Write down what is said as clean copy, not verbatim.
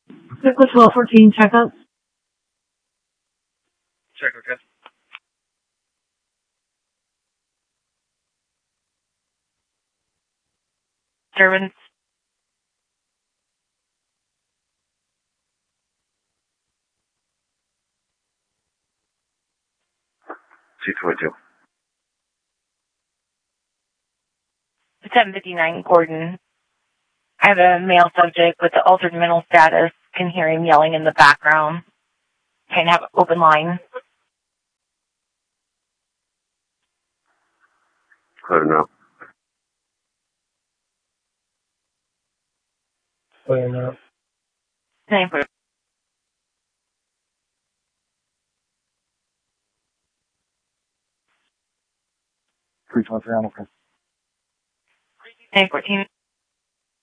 Vehicle 1214, checkup. Check, okay. Servants. 222. 759 Gordon. I have a male subject with altered mental status. Can hear him yelling in the background. Can have open line. Clear now. Clear now. Same for 323 on the front. 1014.